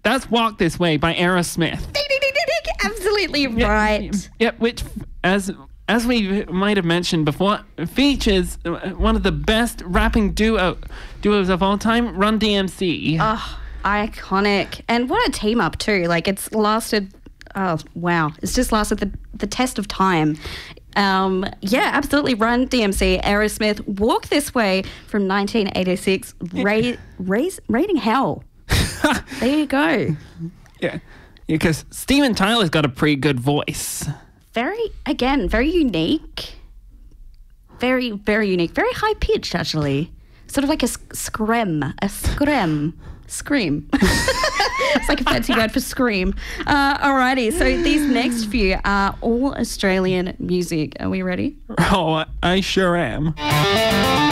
That's Walk This Way by Aerosmith. Ding, ding, ding, ding, ding. Absolutely right. Yep, which, as we might have mentioned before, features one of the best rapping duos of all time, Run DMC. Oh, iconic. And what a team up too. Like, it's lasted, oh, wow. It's just lasted the test of time. Yeah, absolutely. Run DMC, Aerosmith, Walk This Way from 1986, Raiding Hell. There you go. Yeah, because Steven Tyler's got a pretty good voice. Very unique. Very, very unique. Very high-pitched, actually. Sort of like a scream. Scream. It's like a fancy word for scream. Alrighty, so these next few are all Australian music. Are we ready? Oh, I sure am.